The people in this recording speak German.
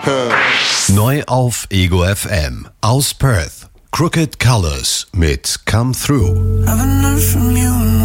Neu auf Ego FM. Aus Perth. Crooked Colors mit Come Through. Haven't heard from you.